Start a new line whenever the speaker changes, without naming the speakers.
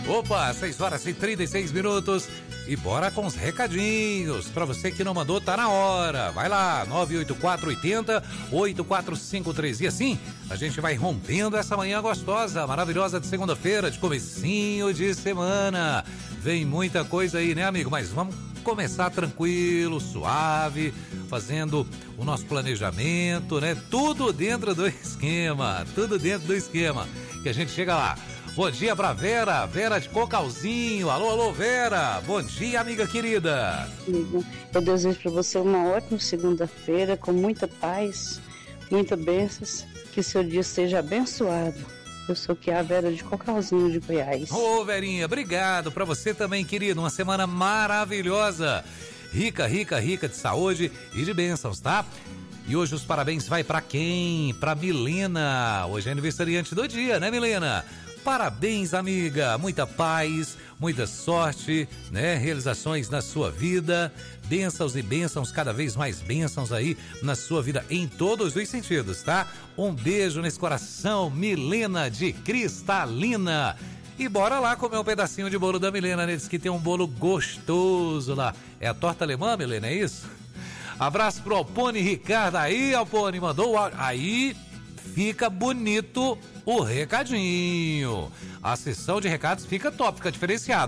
Opa, 6h36. E bora com os recadinhos. Pra você que não mandou, tá na hora. Vai lá, 98480-8453. E assim, a gente vai rompendo essa manhã gostosa, maravilhosa de segunda-feira, de comecinho de semana. Vem muita coisa aí, né, amigo? Mas vamos começar tranquilo, suave, fazendo o nosso planejamento, né? Tudo dentro do esquema, que a gente chega lá. Bom dia pra Vera de Cocalzinho. Alô, Vera. Bom dia, amiga querida.
Amigo, eu desejo pra você uma ótima segunda-feira, com muita paz, muitas bênçãos, que seu dia seja abençoado. Eu sou a Vera de Cocalzinho de Goiás.
Ô, Verinha, obrigado pra você também, querido. Uma semana maravilhosa, rica de saúde e de bênçãos, tá? E hoje os parabéns vai pra quem? Pra Milena. Hoje é aniversariante do dia, né, Milena? Parabéns, amiga, muita paz, muita sorte, né? Realizações na sua vida, bênçãos e bênçãos, cada vez mais bênçãos aí na sua vida, em todos os sentidos, tá? Um beijo nesse coração, Milena de Cristalina. E bora lá comer um pedacinho de bolo da Milena, né? Diz que tem um bolo gostoso lá. É a torta alemã, Milena, é isso? Abraço pro Alpone Ricardo aí, Alpone, mandou o áudio. Aí fica bonito o recadinho. A sessão de recados fica top, fica diferenciado.